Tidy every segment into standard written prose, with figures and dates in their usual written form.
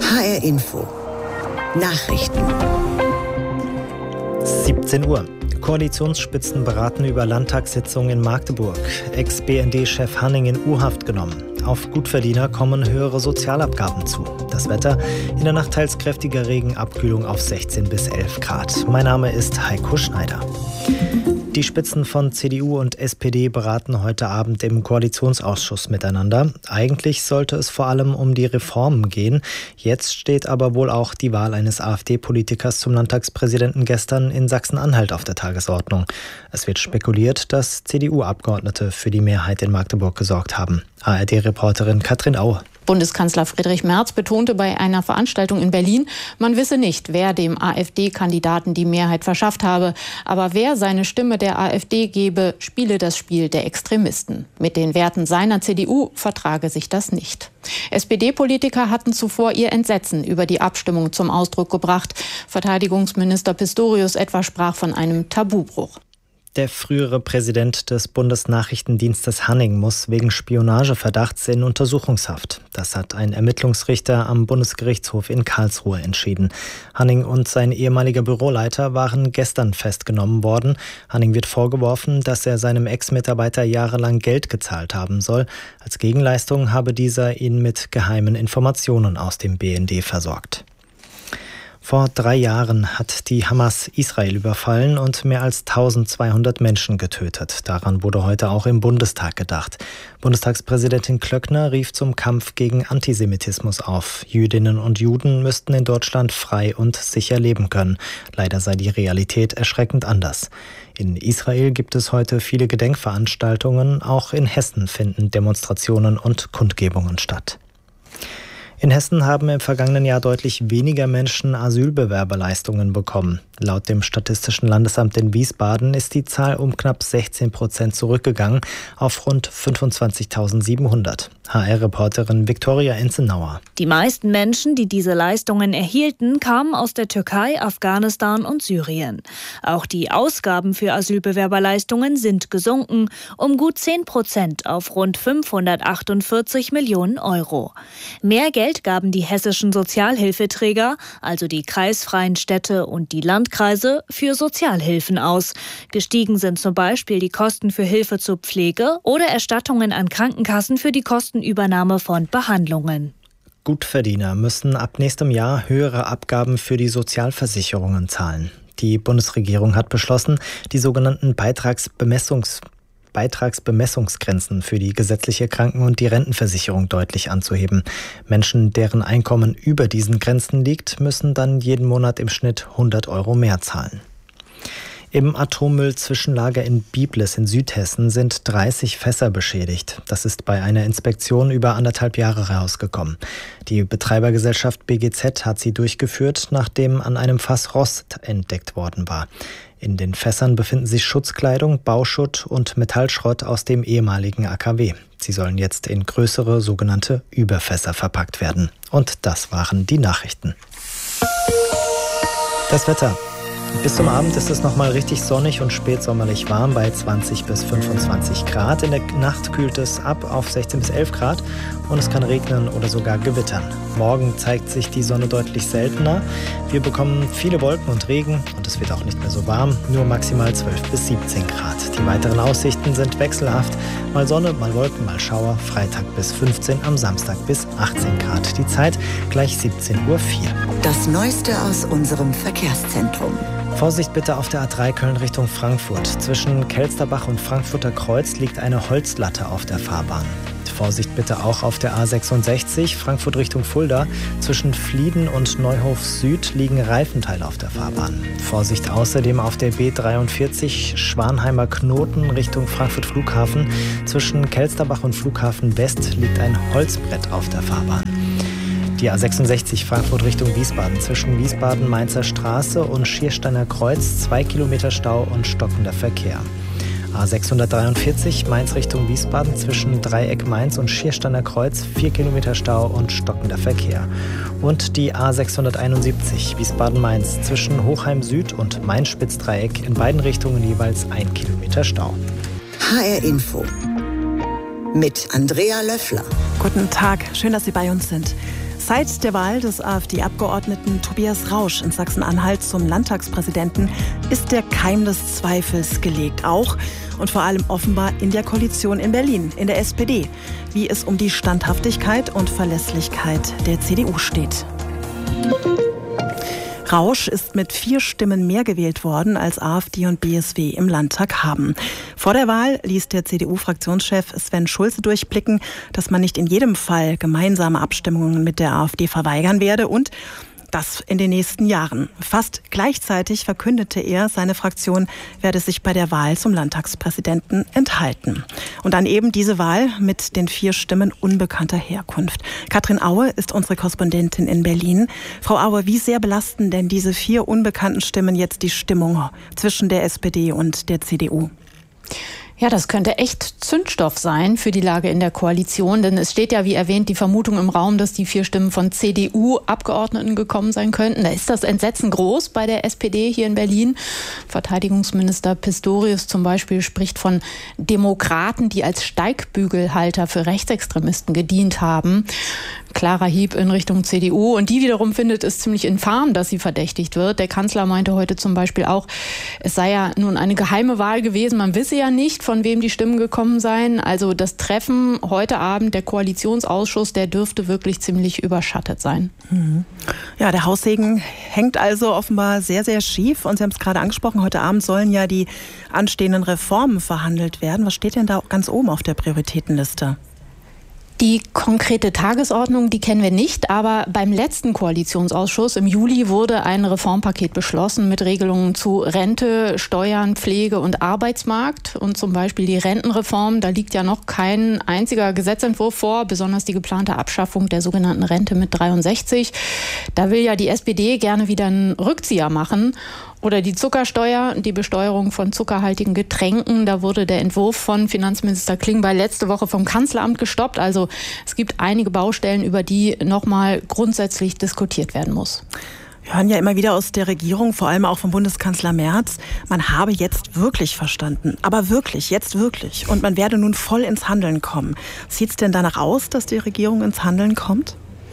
HR Info. Nachrichten. 17 Uhr. Koalitionsspitzen beraten über Landtagssitzung in Magdeburg. Ex-BND-Chef Hanning in U-Haft genommen. Auf Gutverdiener kommen höhere Sozialabgaben zu. Das Wetter: in der Nacht teils kräftiger Regen, Abkühlung auf 16 bis 11 Grad. Mein Name ist Heiko Schneider. Die Spitzen von CDU und SPD beraten heute Abend im Koalitionsausschuss miteinander. Eigentlich sollte es vor allem um die Reformen gehen. Jetzt steht aber wohl auch die Wahl eines AfD-Politikers zum Landtagspräsidenten gestern in Sachsen-Anhalt auf der Tagesordnung. Es wird spekuliert, dass CDU-Abgeordnete für die Mehrheit in Magdeburg gesorgt haben. ARD-Reporterin Katrin Aue. Bundeskanzler Friedrich Merz betonte bei einer Veranstaltung in Berlin, man wisse nicht, wer dem AfD-Kandidaten die Mehrheit verschafft habe. Aber wer seine Stimme der AfD gebe, spiele das Spiel der Extremisten. Mit den Werten seiner CDU vertrage sich das nicht. SPD-Politiker hatten zuvor ihr Entsetzen über die Abstimmung zum Ausdruck gebracht. Verteidigungsminister Pistorius etwa sprach von einem Tabubruch. Der frühere Präsident des Bundesnachrichtendienstes Hanning muss wegen Spionageverdachts in Untersuchungshaft. Das hat ein Ermittlungsrichter am Bundesgerichtshof in Karlsruhe entschieden. Hanning und sein ehemaliger Büroleiter waren gestern festgenommen worden. Hanning wird vorgeworfen, dass er seinem Ex-Mitarbeiter jahrelang Geld gezahlt haben soll. Als Gegenleistung habe dieser ihn mit geheimen Informationen aus dem BND versorgt. Vor 3 Jahren hat die Hamas Israel überfallen und mehr als 1200 Menschen getötet. Daran wurde heute auch im Bundestag gedacht. Bundestagspräsidentin Klöckner rief zum Kampf gegen Antisemitismus auf. Jüdinnen und Juden müssten in Deutschland frei und sicher leben können. Leider sei die Realität erschreckend anders. In Israel gibt es heute viele Gedenkveranstaltungen. Auch in Hessen finden Demonstrationen und Kundgebungen statt. In Hessen haben im vergangenen Jahr deutlich weniger Menschen Asylbewerberleistungen bekommen. Laut dem Statistischen Landesamt in Wiesbaden ist die Zahl um knapp 16% zurückgegangen auf rund 25.700. HR-Reporterin Viktoria Enzenauer. Die meisten Menschen, die diese Leistungen erhielten, kamen aus der Türkei, Afghanistan und Syrien. Auch die Ausgaben für Asylbewerberleistungen sind gesunken um gut 10% auf rund 548 Millionen Euro. Mehr Geld gaben die hessischen Sozialhilfeträger, also die kreisfreien Städte und die Landkreise, für Sozialhilfen aus. Gestiegen sind zum Beispiel die Kosten für Hilfe zur Pflege oder Erstattungen an Krankenkassen für die Kostenübernahme von Behandlungen. Gutverdiener müssen ab nächstem Jahr höhere Abgaben für die Sozialversicherungen zahlen. Die Bundesregierung hat beschlossen, die sogenannten Beitragsbemessungsgrenzen für die gesetzliche Kranken- und die Rentenversicherung deutlich anzuheben. Menschen, deren Einkommen über diesen Grenzen liegt, müssen dann jeden Monat im Schnitt 100 Euro mehr zahlen. Im Atommüllzwischenlager in Biblis in Südhessen sind 30 Fässer beschädigt. Das ist bei einer Inspektion über 1,5 Jahre herausgekommen. Die Betreibergesellschaft BGZ hat sie durchgeführt, nachdem an einem Fass Rost entdeckt worden war. In den Fässern befinden sich Schutzkleidung, Bauschutt und Metallschrott aus dem ehemaligen AKW. Sie sollen jetzt in größere sogenannte Überfässer verpackt werden. Und das waren die Nachrichten. Das Wetter. Bis zum Abend ist es nochmal richtig sonnig und spätsommerlich warm bei 20 bis 25 Grad. In der Nacht kühlt es ab auf 16 bis 11 Grad und es kann regnen oder sogar gewittern. Morgen zeigt sich die Sonne deutlich seltener. Wir bekommen viele Wolken und Regen und es wird auch nicht mehr so warm, nur maximal 12 bis 17 Grad. Die weiteren Aussichten sind wechselhaft. Mal Sonne, mal Wolken, mal Schauer. Freitag bis 15, am Samstag bis 18 Grad. Die Zeit gleich 17:04 Uhr. Das Neueste aus unserem Verkehrszentrum. Vorsicht bitte auf der A3 Köln Richtung Frankfurt. Zwischen Kelsterbach und Frankfurter Kreuz liegt eine Holzlatte auf der Fahrbahn. Vorsicht bitte auch auf der A66 Frankfurt Richtung Fulda. Zwischen Flieden und Neuhof Süd liegen Reifenteile auf der Fahrbahn. Vorsicht außerdem auf der B43 Schwanheimer Knoten Richtung Frankfurt Flughafen. Zwischen Kelsterbach und Flughafen West liegt ein Holzbrett auf der Fahrbahn. Die A66 Frankfurt Richtung Wiesbaden. Zwischen Wiesbaden-Mainzer Straße und Schiersteiner Kreuz 2 Kilometer Stau und stockender Verkehr. A643 Mainz Richtung Wiesbaden. Zwischen Dreieck Mainz und Schiersteiner Kreuz 4 Kilometer Stau und stockender Verkehr. Und die A671 Wiesbaden-Mainz. Zwischen Hochheim Süd und Main-Spitzdreieck in beiden Richtungen jeweils 1 Kilometer Stau. HR Info mit Andrea Löffler. Guten Tag, schön, dass Sie bei uns sind. Seit der Wahl des AfD-Abgeordneten Tobias Rausch in Sachsen-Anhalt zum Landtagspräsidenten ist der Keim des Zweifels gelegt. Auch und vor allem offenbar in der Koalition in Berlin, in der SPD, wie es um die Standhaftigkeit und Verlässlichkeit der CDU steht. Rausch ist mit 4 Stimmen mehr gewählt worden, als AfD und BSW im Landtag haben. Vor der Wahl ließ der CDU-Fraktionschef Sven Schulze durchblicken, dass man nicht in jedem Fall gemeinsame Abstimmungen mit der AfD verweigern werde und das in den nächsten Jahren. Fast gleichzeitig verkündete er, seine Fraktion werde sich bei der Wahl zum Landtagspräsidenten enthalten. Und dann eben diese Wahl mit den 4 Stimmen unbekannter Herkunft. Katrin Aue ist unsere Korrespondentin in Berlin. Frau Aue, wie sehr belasten denn diese 4 unbekannten Stimmen jetzt die Stimmung zwischen der SPD und der CDU? Ja, das könnte echt Zündstoff sein für die Lage in der Koalition, denn es steht ja, wie erwähnt, die Vermutung im Raum, dass die 4 Stimmen von CDU-Abgeordneten gekommen sein könnten. Da ist das Entsetzen groß bei der SPD hier in Berlin. Verteidigungsminister Pistorius zum Beispiel spricht von Demokraten, die als Steigbügelhalter für Rechtsextremisten gedient haben. Klarer Hieb in Richtung CDU. Und die wiederum findet es ziemlich infam, dass sie verdächtigt wird. Der Kanzler meinte heute zum Beispiel auch, es sei ja nun eine geheime Wahl gewesen. Man wisse ja nicht, von wem die Stimmen gekommen seien. Also das Treffen heute Abend, der Koalitionsausschuss, der dürfte wirklich ziemlich überschattet sein. Ja, der Haussegen hängt also offenbar sehr, sehr schief. Und Sie haben es gerade angesprochen, heute Abend sollen ja die anstehenden Reformen verhandelt werden. Was steht denn da ganz oben auf der Prioritätenliste? Die konkrete Tagesordnung, die kennen wir nicht, aber beim letzten Koalitionsausschuss im Juli wurde ein Reformpaket beschlossen mit Regelungen zu Rente, Steuern, Pflege und Arbeitsmarkt und zum Beispiel die Rentenreform. Da liegt ja noch kein einziger Gesetzentwurf vor, besonders die geplante Abschaffung der sogenannten Rente mit 63. Da will ja die SPD gerne wieder einen Rückzieher machen. Oder die Zuckersteuer, die Besteuerung von zuckerhaltigen Getränken. Da wurde der Entwurf von Finanzminister Klingbeil letzte Woche vom Kanzleramt gestoppt. Also es gibt einige Baustellen, über die nochmal grundsätzlich diskutiert werden muss. Wir hören ja immer wieder aus der Regierung, vor allem auch vom Bundeskanzler Merz, man habe jetzt wirklich verstanden. Aber wirklich, jetzt wirklich. Und man werde nun voll ins Handeln kommen. Sieht es denn danach aus, dass die Regierung ins Handeln kommt?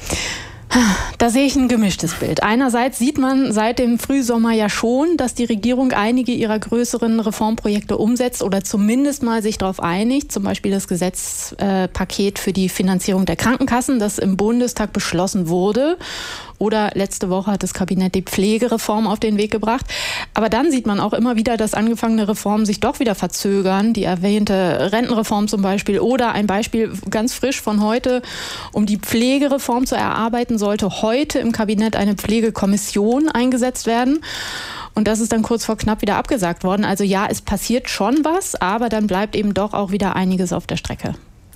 Da sehe ich ein gemischtes Bild. Einerseits sieht man seit dem Frühsommer ja schon, dass die Regierung einige ihrer größeren Reformprojekte umsetzt oder zumindest mal sich darauf einigt. Zum Beispiel das Gesetzpaket für die Finanzierung der Krankenkassen, das im Bundestag beschlossen wurde. Oder letzte Woche hat das Kabinett die Pflegereform auf den Weg gebracht. Aber dann sieht man auch immer wieder, dass angefangene Reformen sich doch wieder verzögern. Die erwähnte Rentenreform zum Beispiel. Oder ein Beispiel ganz frisch von heute. Um die Pflegereform zu erarbeiten, sollte heute im Kabinett eine Pflegekommission eingesetzt werden. Und das ist dann kurz vor knapp wieder abgesagt worden. Also ja, es passiert schon was, aber dann bleibt eben doch auch wieder einiges auf der Strecke.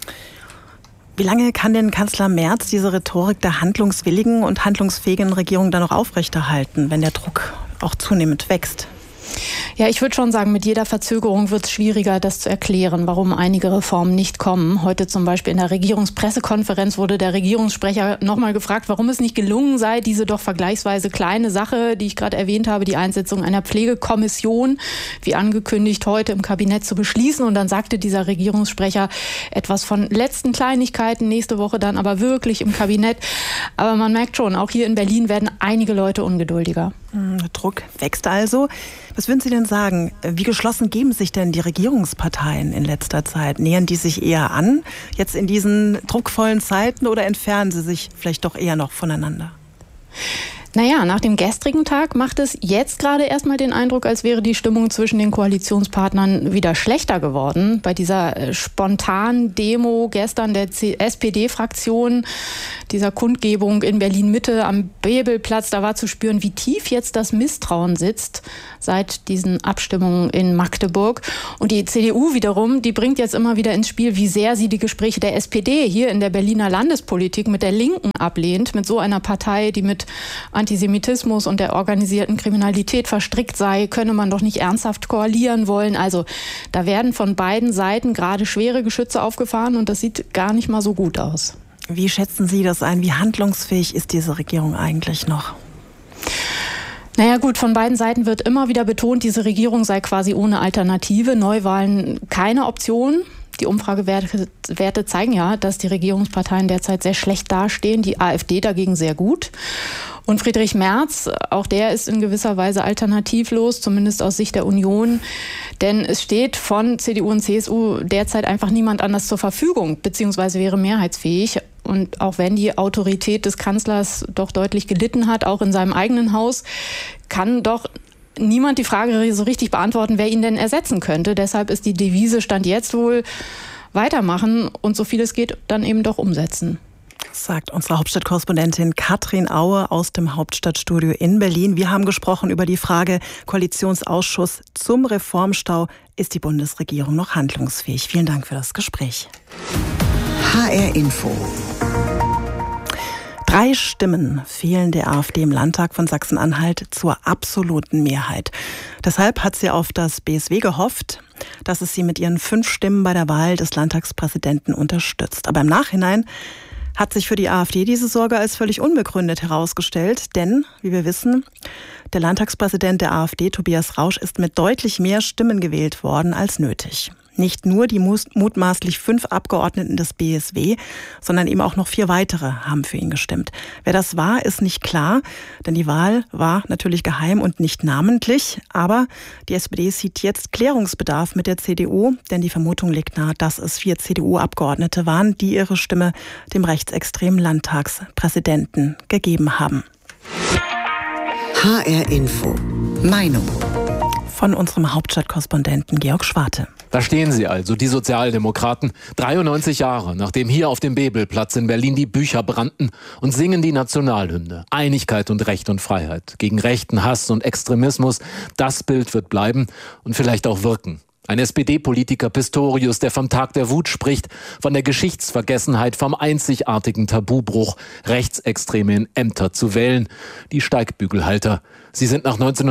Wie lange kann denn Kanzler Merz diese Rhetorik der handlungswilligen und handlungsfähigen Regierung dann noch aufrechterhalten, wenn der Druck auch zunehmend wächst? Ja, ich würde schon sagen, mit jeder Verzögerung wird es schwieriger, das zu erklären, warum einige Reformen nicht kommen. Heute zum Beispiel in der Regierungspressekonferenz wurde der Regierungssprecher nochmal gefragt, warum es nicht gelungen sei, diese doch vergleichsweise kleine Sache, die ich gerade erwähnt habe, die Einsetzung einer Pflegekommission, wie angekündigt, heute im Kabinett zu beschließen. Und dann sagte dieser Regierungssprecher etwas von letzten Kleinigkeiten, nächste Woche dann aber wirklich im Kabinett. Aber man merkt schon, auch hier in Berlin werden einige Leute ungeduldiger. Der Druck wächst also. Was würden Sie denn sagen? Wie geschlossen geben sich denn die Regierungsparteien in letzter Zeit? Nähern die sich eher an, jetzt in diesen druckvollen Zeiten, oder entfernen sie sich vielleicht doch eher noch voneinander? Naja, nach dem gestrigen Tag macht es jetzt gerade erstmal den Eindruck, als wäre die Stimmung zwischen den Koalitionspartnern wieder schlechter geworden. Bei dieser spontanen Demo gestern der SPD-Fraktion, dieser Kundgebung in Berlin-Mitte am Bebelplatz, da war zu spüren, wie tief jetzt das Misstrauen sitzt seit diesen Abstimmungen in Magdeburg. Und die CDU wiederum, die bringt jetzt immer wieder ins Spiel, wie sehr sie die Gespräche der SPD hier in der Berliner Landespolitik mit der Linken ablehnt, mit so einer Partei, die mit Antisemitismus und der organisierten Kriminalität verstrickt sei, könne man doch nicht ernsthaft koalieren wollen. Also da werden von beiden Seiten gerade schwere Geschütze aufgefahren und das sieht gar nicht mal so gut aus. Wie schätzen Sie das ein? Wie handlungsfähig ist diese Regierung eigentlich noch? Naja gut, von beiden Seiten wird immer wieder betont, diese Regierung sei quasi ohne Alternative. Neuwahlen keine Option. Die Umfragewerte zeigen ja, dass die Regierungsparteien derzeit sehr schlecht dastehen, die AfD dagegen sehr gut. Und Friedrich Merz, auch der ist in gewisser Weise alternativlos, zumindest aus Sicht der Union. Denn es steht von CDU und CSU derzeit einfach niemand anders zur Verfügung, beziehungsweise wäre mehrheitsfähig. Und auch wenn die Autorität des Kanzlers doch deutlich gelitten hat, auch in seinem eigenen Haus, kann doch niemand die Frage so richtig beantworten, wer ihn denn ersetzen könnte. Deshalb ist die Devise Stand jetzt wohl weitermachen und so viel es geht dann eben doch umsetzen. Sagt unsere Hauptstadtkorrespondentin Katrin Aue aus dem Hauptstadtstudio in Berlin. Wir haben gesprochen über die Frage Koalitionsausschuss zum Reformstau. Ist die Bundesregierung noch handlungsfähig? Vielen Dank für das Gespräch. HR Info. 3 Stimmen fehlen der AfD im Landtag von Sachsen-Anhalt zur absoluten Mehrheit. Deshalb hat sie auf das BSW gehofft, dass es sie mit ihren 5 Stimmen bei der Wahl des Landtagspräsidenten unterstützt. Aber im Nachhinein hat sich für die AfD diese Sorge als völlig unbegründet herausgestellt. Denn, wie wir wissen, der Landtagspräsident der AfD, Tobias Rausch, ist mit deutlich mehr Stimmen gewählt worden als nötig. Nicht nur die mutmaßlich 5 Abgeordneten des BSW, sondern eben auch noch 4 weitere haben für ihn gestimmt. Wer das war, ist nicht klar, denn die Wahl war natürlich geheim und nicht namentlich. Aber die SPD sieht jetzt Klärungsbedarf mit der CDU, denn die Vermutung liegt nahe, dass es 4 CDU-Abgeordnete waren, die ihre Stimme dem rechtsextremen Landtagspräsidenten gegeben haben. HR Info. Meinung. Von unserem Hauptstadtkorrespondenten Georg Schwarte. Da stehen sie also, die Sozialdemokraten, 93 Jahre, nachdem hier auf dem Bebelplatz in Berlin die Bücher brannten, und singen die Nationalhymne. Einigkeit und Recht und Freiheit. Gegen rechten Hass und Extremismus, das Bild wird bleiben und vielleicht auch wirken. Ein SPD-Politiker Pistorius, der vom Tag der Wut spricht, von der Geschichtsvergessenheit, vom einzigartigen Tabubruch, Rechtsextreme in Ämter zu wählen. Die Steigbügelhalter, sie sind nach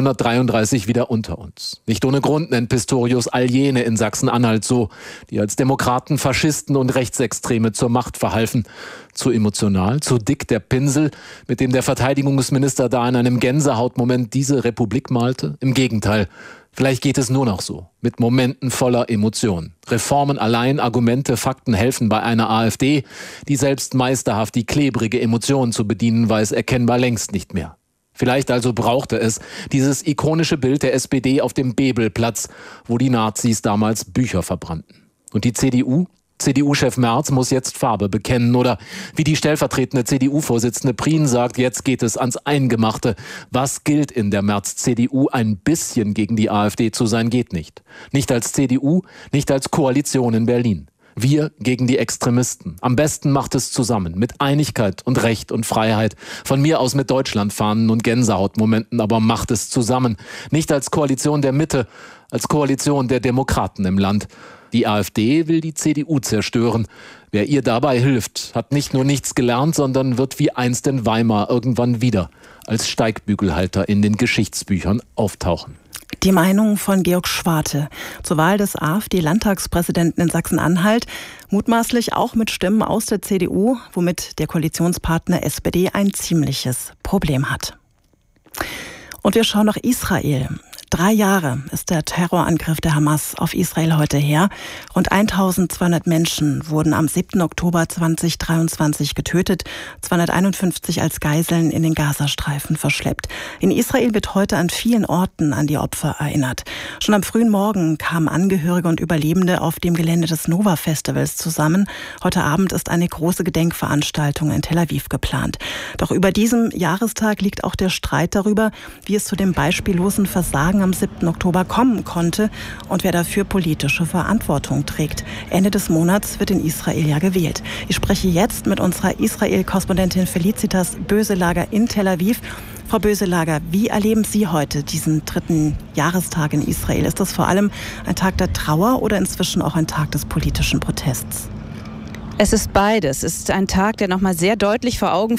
1933 wieder unter uns. Nicht ohne Grund nennt Pistorius all jene in Sachsen-Anhalt so, die als Demokraten, Faschisten und Rechtsextreme zur Macht verhalfen. Zu emotional, zu dick der Pinsel, mit dem der Verteidigungsminister da in einem Gänsehautmoment diese Republik malte? Im Gegenteil. Vielleicht geht es nur noch so, mit Momenten voller Emotionen. Reformen allein, Argumente, Fakten helfen bei einer AfD, die selbst meisterhaft die klebrige Emotion zu bedienen weiß, erkennbar längst nicht mehr. Vielleicht also brauchte es dieses ikonische Bild der SPD auf dem Bebelplatz, wo die Nazis damals Bücher verbrannten. Und die CDU? CDU-Chef Merz muss jetzt Farbe bekennen oder, wie die stellvertretende CDU-Vorsitzende Prien sagt, jetzt geht es ans Eingemachte. Was gilt in der Merz-CDU? Ein bisschen gegen die AfD zu sein geht nicht. Nicht als CDU, nicht als Koalition in Berlin. Wir gegen die Extremisten. Am besten macht es zusammen, mit Einigkeit und Recht und Freiheit. Von mir aus mit Deutschlandfahnen und Gänsehautmomenten, aber macht es zusammen. Nicht als Koalition der Mitte, als Koalition der Demokraten im Land. Die AfD will die CDU zerstören. Wer ihr dabei hilft, hat nicht nur nichts gelernt, sondern wird wie einst in Weimar irgendwann wieder als Steigbügelhalter in den Geschichtsbüchern auftauchen. Die Meinung von Georg Schwarte zur Wahl des AfD-Landtagspräsidenten in Sachsen-Anhalt, mutmaßlich auch mit Stimmen aus der CDU, womit der Koalitionspartner SPD ein ziemliches Problem hat. Und wir schauen nach Israel. 3 Jahre ist der Terrorangriff der Hamas auf Israel heute her. Rund 1200 Menschen wurden am 7. Oktober 2023 getötet, 251 als Geiseln in den Gazastreifen verschleppt. In Israel wird heute an vielen Orten an die Opfer erinnert. Schon am frühen Morgen kamen Angehörige und Überlebende auf dem Gelände des Nova-Festivals zusammen. Heute Abend ist eine große Gedenkveranstaltung in Tel Aviv geplant. Doch über diesem Jahrestag liegt auch der Streit darüber, wie es zu dem beispiellosen Versagen am 7. Oktober kommen konnte und wer dafür politische Verantwortung trägt. Ende des Monats wird in Israel ja gewählt. Ich spreche jetzt mit unserer Israel-Korrespondentin Felicitas Böselager in Tel Aviv. Frau Böselager, wie erleben Sie heute diesen 3. Jahrestag in Israel? Ist das vor allem ein Tag der Trauer oder inzwischen auch ein Tag des politischen Protests? Es ist beides. Es ist ein Tag, der nochmal sehr deutlich vor Augen